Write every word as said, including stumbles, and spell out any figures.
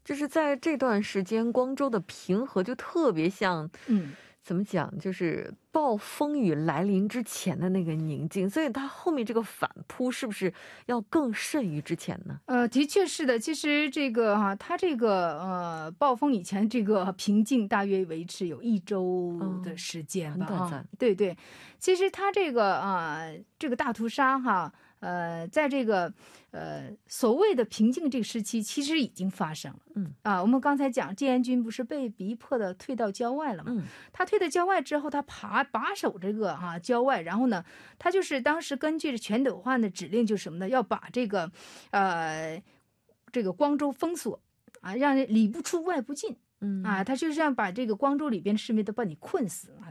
就是在这段时间，光州的平和就特别像， 嗯。 怎么讲，就是暴风雨来临之前的那个宁静，所以它后面这个反扑是不是要更甚于之前呢？ 呃，的确是的。其实这个哈，它这个呃，暴风以前这个平静大约维持有一周的哦， 时间吧，啊， 很短暂。 对对。其实它这个啊，这个大屠杀哈，呃，在这个呃所谓的平静这个时期，其实已经发生了。 嗯啊，我们刚才讲志愿军不是被逼迫的退到郊外了吗？ 嗯， 他退到郊外之后，他爬把守这个哈、郊外，然后呢，他就是当时根据全斗焕的指令，就是什么呢？要把这个呃这个光州封锁啊，让里不出外不进。 嗯啊，他就是要把这个光州里边的市民都把你困死啊，